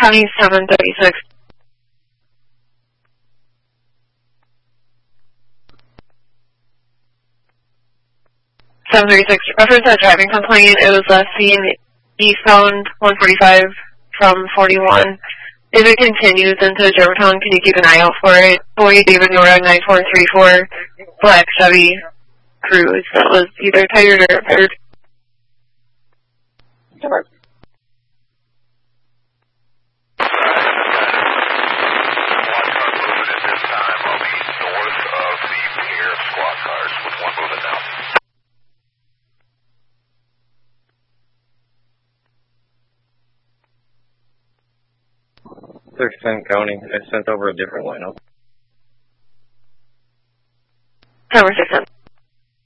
County 736. 736, reference that driving complaint. It was seen eastbound 145 from 41. If it continues into Germantown, can you keep an eye out for it? Boy David Nora 9434, black Chevy Cruise that was either tired or repaired. Sure. County. I sent over a different lineup. Tower 610.